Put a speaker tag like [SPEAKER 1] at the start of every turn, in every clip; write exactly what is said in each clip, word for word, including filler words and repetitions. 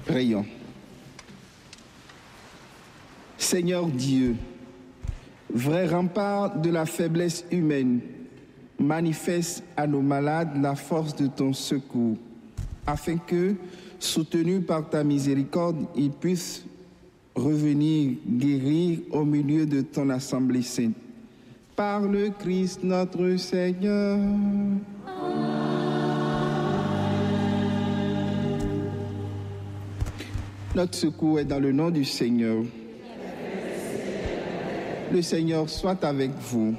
[SPEAKER 1] Prions. Seigneur Dieu, vrai rempart de la faiblesse humaine, manifeste à nos malades la force de ton secours, afin que, soutenus par ta miséricorde, ils puissent revenir guérir au milieu de ton assemblée sainte. Par le Christ notre Seigneur. Notre secours est dans le nom du Seigneur. Le Seigneur soit avec vous.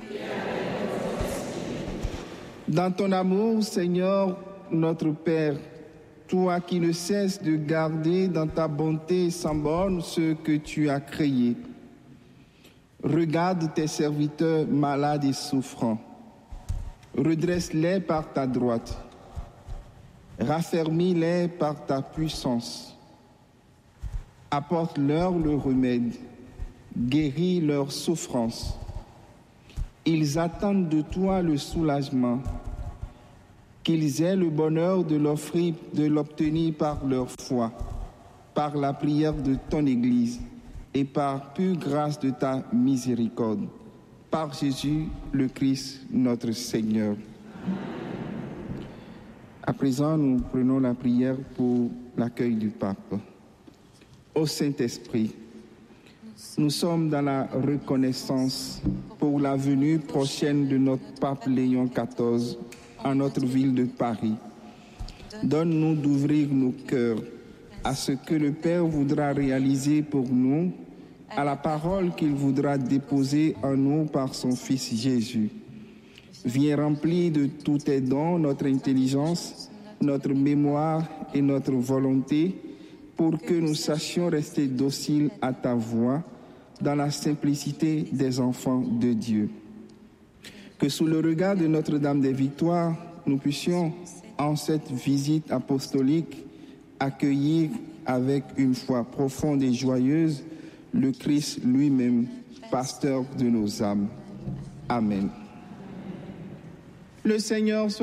[SPEAKER 1] Dans ton amour, Seigneur, notre Père, toi qui ne cesses de garder dans ta bonté sans borne ceux que tu as créés, regarde tes serviteurs malades et souffrants. Redresse-les par ta droite. Raffermis-les par ta puissance. Apporte-leur le remède. Guéris leurs souffrances. Ils attendent de toi le soulagement. Qu'ils aient le bonheur de l'offrir, de l'obtenir par leur foi, par la prière de ton Église et par pure grâce de ta miséricorde. Par Jésus le Christ, notre Seigneur. À présent, nous prenons la prière pour l'accueil du pape. Ô Saint-Esprit, nous sommes dans la reconnaissance pour la venue prochaine de notre pape Léon quatorze en notre ville de Paris. Donne-nous d'ouvrir nos cœurs à ce que le Père voudra réaliser pour nous, à la parole qu'il voudra déposer en nous par son Fils Jésus. Viens remplir de tous tes dons notre intelligence, notre mémoire et notre volonté, pour que nous sachions rester dociles à ta voix, dans la simplicité des enfants de Dieu. Que sous le regard de Notre-Dame des Victoires, nous puissions, en cette visite apostolique, accueillir avec une foi profonde et joyeuse le Christ lui-même, pasteur de nos âmes. Amen. Le Seigneur soit